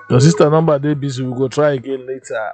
Your sister number dey busy. We go try again later.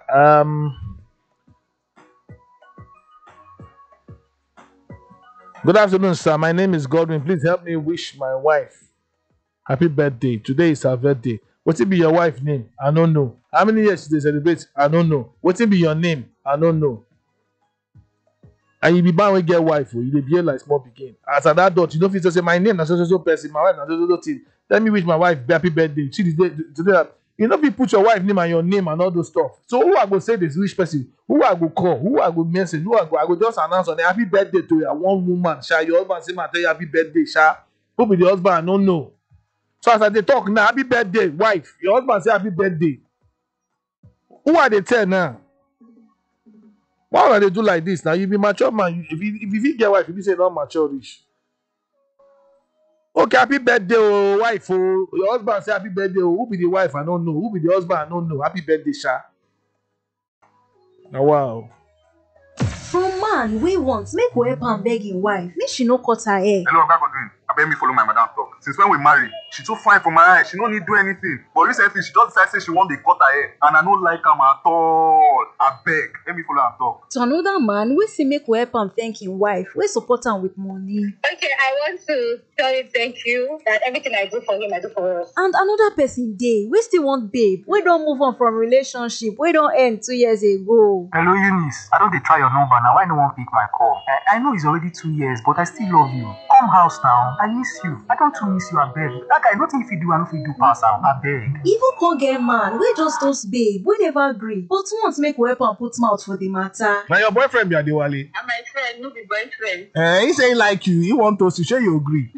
Good afternoon, sir. My name is Godwin. Please help me wish my wife happy birthday. Today is her birthday. What will be your wife name? I don't know. How many years they celebrate? I don't know. What will be your name? I don't know. And you be bound to get wife, you dey behave like small pikin. As an adult, you don't feel to say my name na so so so person, my wife na so so so thing. Let me wish my wife happy birthday. See the day today. You know, if put your wife name and your name and all those stuff. So who I go say this wish person? Who I go call? Who I go message? I go just announce on the happy birthday to your one woman. Sha, your husband say man tell you happy birthday, Sha. Who be the husband? I don't know. So as I dey talk now, happy birthday, wife. Your husband say happy birthday. Who are they tell now? Why would they do like this? Now you be mature man. If you get wife, if you say not mature rich. Okay, happy birthday, oh, wife. Oh, your husband say happy birthday. Oh, who be the wife? I don't know. Who be the husband? I don't know. Happy birthday, Sha. Now, wow. From man, we want make we help am beg him wife. Make she no cut her hair. Hello, Oga Godwin. Abeg me follow my madam talk. Since when we marry, she too fine for my eye. She no need do anything. But recently, she just decide say she want dey cut her hair, and I no like am at all. Abeg, let me follow am talk. To another man, we say make we help am thank him wife. We support am with money. Okay, I want to tell you thank you that everything I do for him, I do for us. And another person dey, we still want babe. We don't move on from relationship. We don't end 2 years ago. Hello, Eunice. I don't dey try your number now. Why no one pick my call? I know it's already 2 years, but I still love you. Come house now. I miss you. I don't too miss you, I beg. That guy, nothing if you do, I don't do pass out. I beg. Even con get man, we just those babe. We never agree. But once make we help am put mouth for the matter. Now your boyfriend be Adewale. And my friend, no be boyfriend. He say he like you. He want us to share you agree.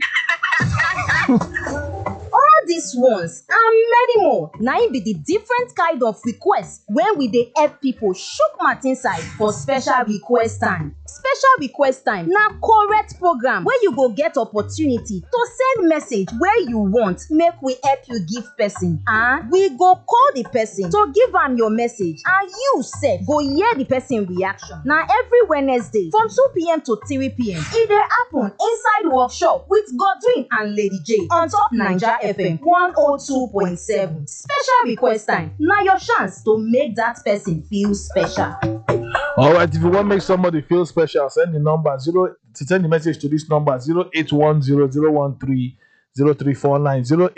All these ones and many more na im be the different kind of request wey we dey help people shook mouth inside for special request time. Special request time na correct program wey you go get opportunity to send message wey you want make we help you give person, and we go call the person to give am your message, and you sef go hear the person reaction. Na every Wednesday from 2 p.m. to 3 p.m. e dey happen inside workshop with Godwin and Lady J on top Naija FM 102.7. Special request time na your chance to make that person feel special. All right, if you want to make somebody feel special, send the number send the message to this number 0810-013-0349,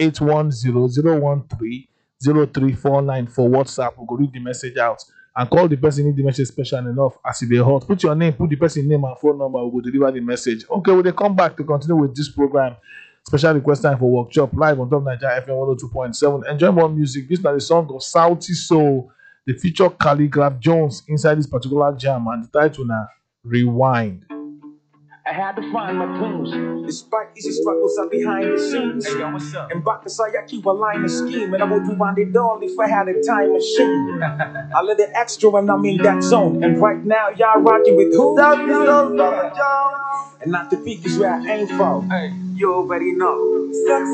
0810-013-0349 for WhatsApp. We'll go read the message out and call the person if the message is special enough. As if they're hot, put your name, put the person's name and phone number. We'll deliver the message. Okay, will they come back to continue with this program? Special request time for workshop live on top Naija FM 102.7. Enjoy more music. This is the song of Sauti Soul. They feature Calligraph Jones inside this particular jam, and the title now Rewind. I had to find my dreams. Despite easy struggles, I'm behind the scenes. Hey, yo, what's up? And back to say I keep a line of scheme, and I would rewind it all if I had a time machine. I let it extra when I'm in that zone. And right now, y'all rocking with who? And not the peak is where I aim for. Hey, you already know.